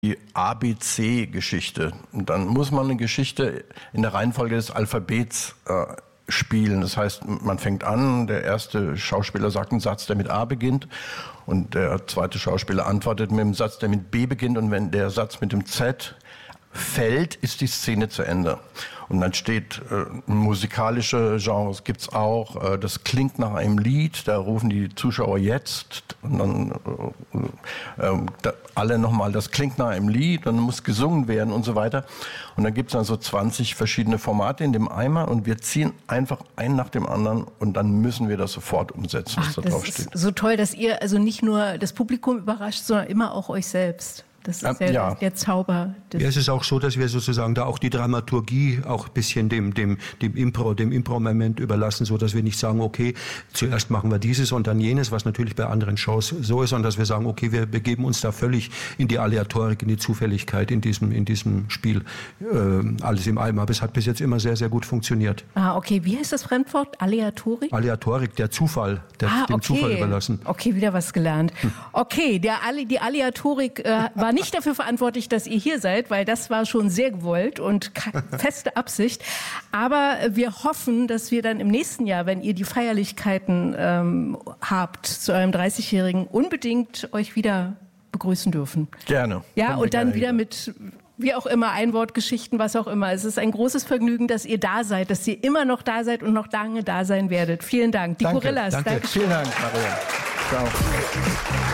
die ABC-Geschichte. Und dann muss man eine Geschichte in der Reihenfolge des Alphabets spielen. Das heißt, man fängt an, der erste Schauspieler sagt einen Satz, der mit A beginnt, und der zweite Schauspieler antwortet mit einem Satz, der mit B beginnt, und wenn der Satz mit dem Z fällt, ist die Szene zu Ende. Und dann steht musikalische Genres gibt's auch. Das klingt nach einem Lied, da rufen die Zuschauer jetzt. Und dann alle nochmal, das klingt nach einem Lied, dann muss gesungen werden und so weiter. Und dann gibt's dann so 20 verschiedene Formate in dem Eimer, und wir ziehen einfach einen nach dem anderen, und dann müssen wir das sofort umsetzen, was da drauf steht. Das ist so toll, dass ihr also nicht nur das Publikum überrascht, sondern immer auch euch selbst. Das ist ja der Zauber. Ja, es ist auch so, dass wir sozusagen da auch die Dramaturgie auch ein bisschen dem Impro-Moment überlassen, so dass wir nicht sagen, okay, zuerst machen wir dieses und dann jenes, was natürlich bei anderen Shows so ist, sondern dass wir sagen, okay, wir begeben uns da völlig in die Aleatorik, in die Zufälligkeit in diesem Spiel. Alles im Eimer. Aber es hat bis jetzt immer sehr, sehr gut funktioniert. Ah, okay. Wie heißt das Fremdwort? Aleatorik? Aleatorik, der Zufall, dem Zufall überlassen. Okay, wieder was gelernt. Okay, die Aleatorik war nicht dafür verantwortlich, dass ihr hier seid, weil das war schon sehr gewollt und feste Absicht. Aber wir hoffen, dass wir dann im nächsten Jahr, wenn ihr die Feierlichkeiten habt zu eurem 30-Jährigen, unbedingt euch wieder begrüßen dürfen. Gerne. Ja, und dann wieder mit, wie auch immer, Einwortgeschichten, was auch immer. Es ist ein großes Vergnügen, dass ihr da seid, dass ihr immer noch da seid und noch lange da sein werdet. Vielen Dank. Die Gorillas. Danke. Vielen Dank, Maria. Ciao.